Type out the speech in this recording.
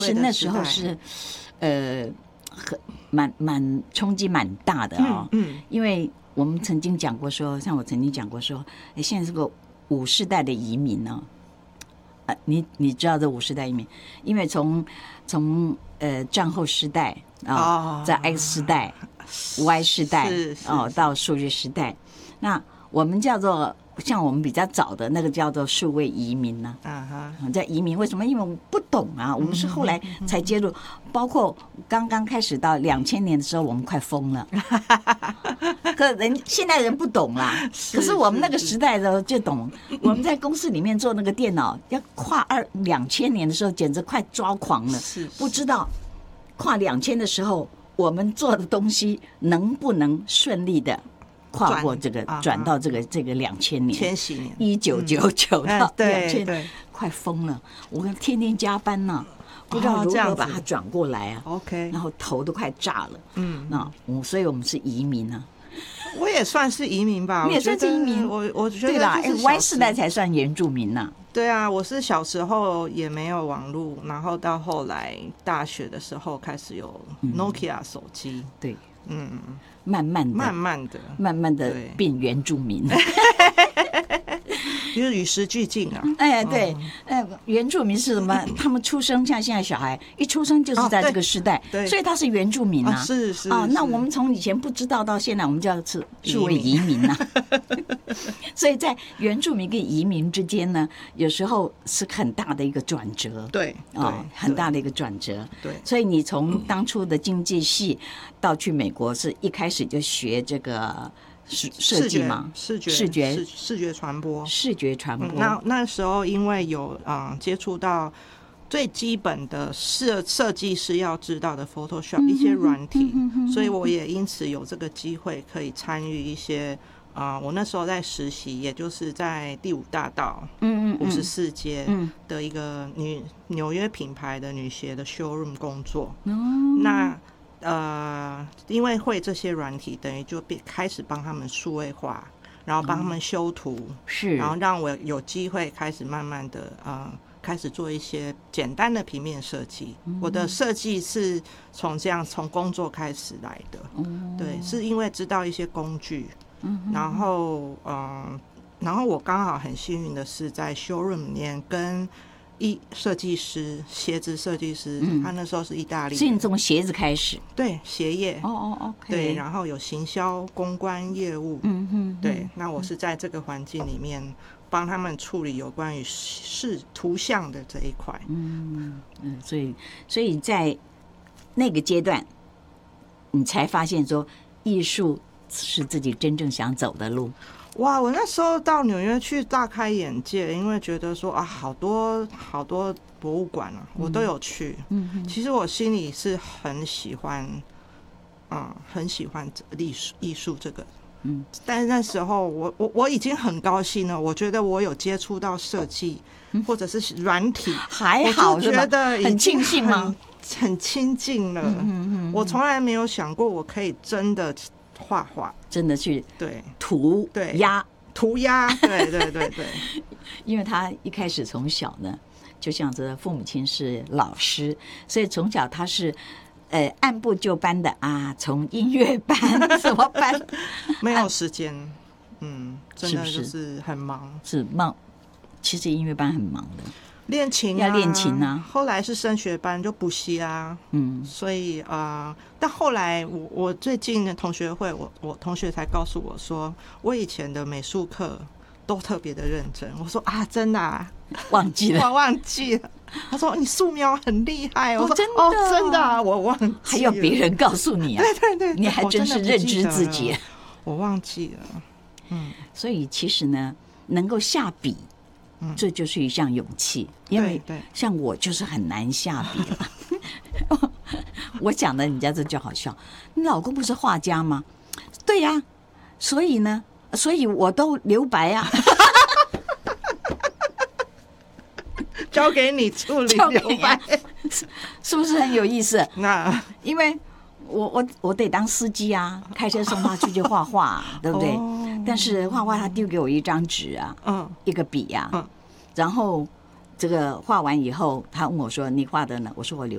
是那时候是很蛮冲击蛮大的哦。因为我们曾经讲过说，像我曾经讲过说，现在是个5世代的移民呢。你知道这5世代移民，因为从战后时代在 X 世代、Y 世代到数据时代，那我们叫做像我们比较早的那个叫做数位移民呢。在移民为什么？因为我们不懂啊，我们是后来才接入，包括刚刚开始到2000年的时候，我们快疯了。可现在人不懂啦，可是我们那个时代的就懂。我们在公司里面做那个电脑，要跨2000年的时候，简直快抓狂了。不知道跨2000的时候，我们做的东西能不能顺利的跨过这个转到这个2000年， 千禧年 ，1999到2000 对， 快疯了。我天天加班呢，不知道如何把它转过来啊。 OK， 然后头都快炸了。所以我们是移民啊。 我也算是移民吧， 你也算是移民。 我觉得对啦，Y 世代才算原住民呐。 对啊，我是小时候也没有网络，然后到后来大学的时候开始有 Nokia 手机。 对，慢慢的变原住民。 就是与时俱进啊。 对，原住民是什么？他们出生像现在小孩一出生就是在这个时代，所以他是原住民啊。 是那我们从以前不知道到现在，我们叫数位移民啊。所以在原住民跟移民之间呢，有时候是很大的一个转折。 对， 很大的一个转折。 对， 所以你从当初的经济系到去美国，是一开始就学这个设计嘛，视觉传播，那时候因为有接触到最基本的设计师要知道的 Photoshop 一些软体，所以我也因此有这个机会可以参与一些我那时候在实习，也就是在第5大道54街的一个纽约品牌的女鞋的 showroom 工作。那因为会这些软体，等于就开始帮他们数位化，然后帮他们修图，然后让我有机会开始慢慢的开始做一些简单的平面设计。我的设计是从工作开始来的。对，是因为知道一些工具，然后我刚好很幸运的是在 showroom 里面跟设计师，鞋子设计师，他那时候是意大利， 所以你从鞋子开始， 对，鞋业 ，OK， 对，然后有行销、公关业务，对，那我是在这个环境里面帮他们处理有关于图像的这一块， 所以在那个阶段，你才发现说艺术是自己真正想走的路。 哇！我那时候到纽约去大开眼界，因为觉得说好多博物馆啊，我都有去。其实我心里是很喜欢，很喜欢艺术这个。但是那时候我已经很高兴了，我觉得我有接触到设计或者是软体， 还好， 我就觉得很庆幸吗？ 很亲近了。我从来没有想过我可以真的画画， 真的去对涂鸦， 对， 因为他一开始从小呢，就像这父母亲是老师，所以从小他是按部就班的从音乐班什么班， 没有时间，真的就是很忙， 是忙。其实音乐班很忙的。 练琴要练琴啊， 后来是升学班就补习啊，所以但后来我最近的同学会，我同学才告诉我说，我以前的美术课都特别的认真。我说真的忘记了， 我忘记了。他说你素描很厉害，我说真的真的我忘记了， 还要别人告诉你啊？ 对， 你还真是认知自己， 我忘记了。 所以其实呢，能够下笔。这就是一项勇气，因为像我就是很难下笔了。我讲的人家这就好笑，你老公不是画家吗？对呀，所以呢，所以我都留白啊。 交给你处理留白， 是不是很有意思？ 那因为我得当司机啊，开车送他出去画画，对不对？但是画画他丢给我一张纸啊，一个笔啊，然后这个画完以后，他问我说：“你画的呢？”我说：“我留